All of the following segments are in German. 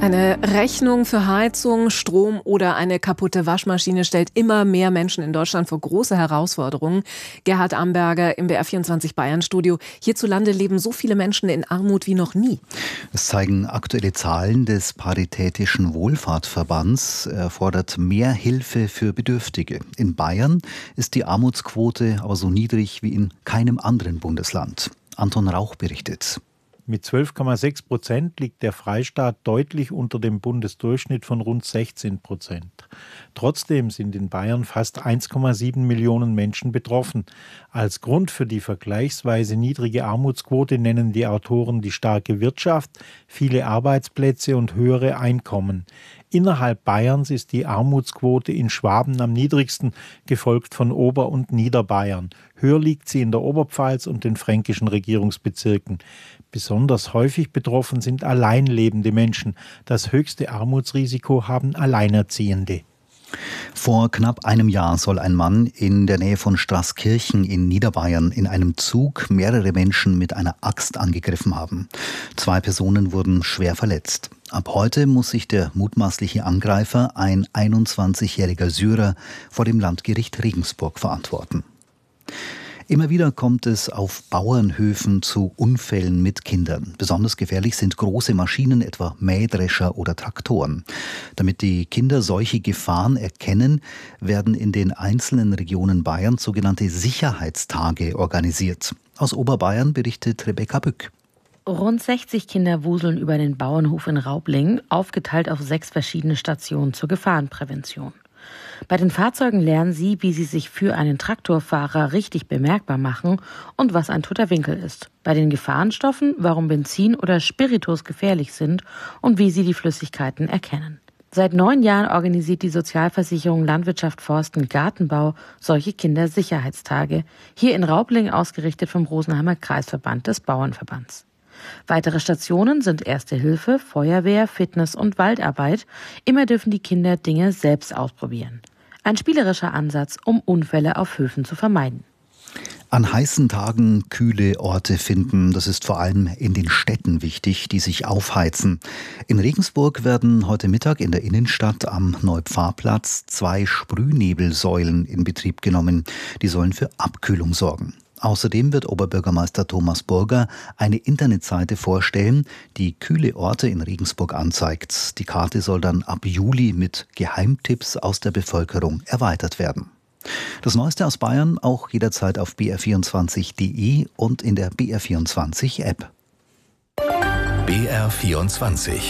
Eine Rechnung für Heizung, Strom oder eine kaputte Waschmaschine stellt immer mehr Menschen in Deutschland vor große Herausforderungen. Gerhard Amberger im BR24 Bayern Studio. Hierzulande leben so viele Menschen in Armut wie noch nie. Es zeigen aktuelle Zahlen des Paritätischen Wohlfahrtsverbands. Er fordert mehr Hilfe für Bedürftige. In Bayern ist die Armutsquote aber so niedrig wie in keinem anderen Bundesland. Anton Rauch berichtet. Mit 12,6% liegt der Freistaat deutlich unter dem Bundesdurchschnitt von rund 16%. Trotzdem sind in Bayern fast 1,7 Millionen Menschen betroffen. Als Grund für die vergleichsweise niedrige Armutsquote nennen die Autoren die starke Wirtschaft, viele Arbeitsplätze und höhere Einkommen. Innerhalb Bayerns ist die Armutsquote in Schwaben am niedrigsten, gefolgt von Ober- und Niederbayern. Höher liegt sie in der Oberpfalz und den fränkischen Regierungsbezirken. Besonders häufig betroffen sind alleinlebende Menschen. Das höchste Armutsrisiko haben Alleinerziehende. Vor knapp einem Jahr soll ein Mann in der Nähe von Straßkirchen in Niederbayern in einem Zug mehrere Menschen mit einer Axt angegriffen haben. 2 Personen wurden schwer verletzt. Ab heute muss sich der mutmaßliche Angreifer, ein 21-jähriger Syrer, vor dem Landgericht Regensburg verantworten. Immer wieder kommt es auf Bauernhöfen zu Unfällen mit Kindern. Besonders gefährlich sind große Maschinen, etwa Mähdrescher oder Traktoren. Damit die Kinder solche Gefahren erkennen, werden in den einzelnen Regionen Bayerns sogenannte Sicherheitstage organisiert. Aus Oberbayern berichtet Rebecca Bück. Rund 60 Kinder wuseln über den Bauernhof in Raublingen, aufgeteilt auf 6 verschiedene Stationen zur Gefahrenprävention. Bei den Fahrzeugen lernen sie, wie sie sich für einen Traktorfahrer richtig bemerkbar machen und was ein toter Winkel ist. Bei den Gefahrenstoffen, warum Benzin oder Spiritus gefährlich sind und wie sie die Flüssigkeiten erkennen. Seit 9 Jahren organisiert die Sozialversicherung Landwirtschaft, Forst und Gartenbau solche Kindersicherheitstage, hier in Raublingen ausgerichtet vom Rosenheimer Kreisverband des Bauernverbands. Weitere Stationen sind Erste Hilfe, Feuerwehr, Fitness und Waldarbeit. Immer dürfen die Kinder Dinge selbst ausprobieren. Ein spielerischer Ansatz, um Unfälle auf Höfen zu vermeiden. An heißen Tagen kühle Orte finden, das ist vor allem in den Städten wichtig, die sich aufheizen. In Regensburg werden heute Mittag in der Innenstadt am Neupfarrplatz 2 Sprühnebelsäulen in Betrieb genommen. Die sollen für Abkühlung sorgen. Außerdem wird Oberbürgermeister Thomas Burger eine Internetseite vorstellen, die kühle Orte in Regensburg anzeigt. Die Karte soll dann ab Juli mit Geheimtipps aus der Bevölkerung erweitert werden. Das Neueste aus Bayern auch jederzeit auf br24.de und in der BR24-App. BR24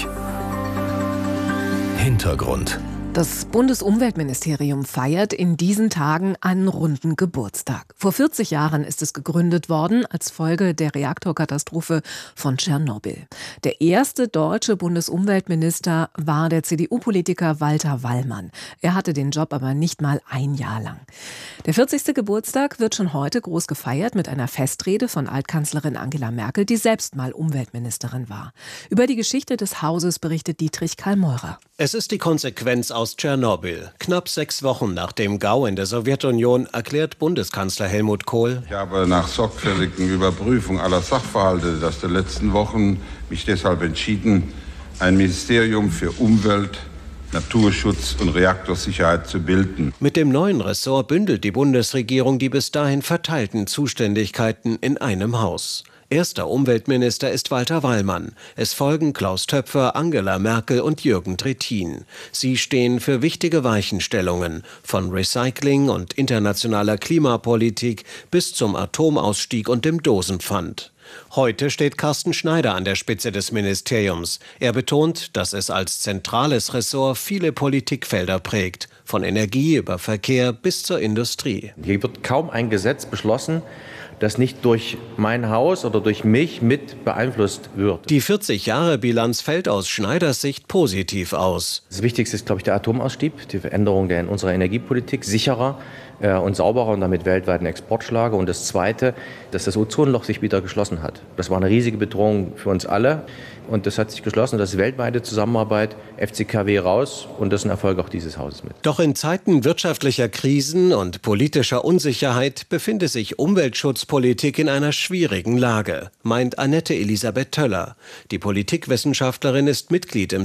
Hintergrund. Das Bundesumweltministerium feiert in diesen Tagen einen runden Geburtstag. Vor 40 Jahren ist es gegründet worden als Folge der Reaktorkatastrophe von Tschernobyl. Der erste deutsche Bundesumweltminister war der CDU-Politiker Walter Wallmann. Er hatte den Job aber nicht mal ein Jahr lang. Der 40. Geburtstag wird schon heute groß gefeiert mit einer Festrede von Altkanzlerin Angela Merkel, die selbst mal Umweltministerin war. Über die Geschichte des Hauses berichtet Dietrich Karl-Meurer. Es ist die Konsequenz aus Tschernobyl. Knapp 6 Wochen nach dem GAU in der Sowjetunion erklärt Bundeskanzler Helmut Kohl: Ich habe nach sorgfältigen Überprüfung aller Sachverhalte der letzten Wochen mich deshalb entschieden, ein Ministerium für Umwelt, Naturschutz und Reaktorsicherheit zu bilden. Mit dem neuen Ressort bündelt die Bundesregierung die bis dahin verteilten Zuständigkeiten in einem Haus. Erster Umweltminister ist Walter Wallmann. Es folgen Klaus Töpfer, Angela Merkel und Jürgen Trittin. Sie stehen für wichtige Weichenstellungen, von Recycling und internationaler Klimapolitik bis zum Atomausstieg und dem Dosenpfand. Heute steht Carsten Schneider an der Spitze des Ministeriums. Er betont, dass es als zentrales Ressort viele Politikfelder prägt, von Energie über Verkehr bis zur Industrie. Hier wird kaum ein Gesetz beschlossen, das nicht durch mein Haus oder durch mich mit beeinflusst wird. Die 40-Jahre-Bilanz fällt aus Schneiders Sicht positiv aus. Das Wichtigste ist, glaube ich, der Atomausstieg, die Veränderung in unserer Energiepolitik, sicherer und sauberer und damit weltweit eine Exportschlager. Und das Zweite, dass das Ozonloch sich wieder geschlossen hat. Das war eine riesige Bedrohung für uns alle. Und das hat sich geschlossen. Das ist weltweite Zusammenarbeit, FCKW raus. Und das ist ein Erfolg auch dieses Hauses mit. Doch in Zeiten wirtschaftlicher Krisen und politischer Unsicherheit befinde sich Umweltschutzpolitik in einer schwierigen Lage, meint Annette Elisabeth Töller. Die Politikwissenschaftlerin ist Mitglied im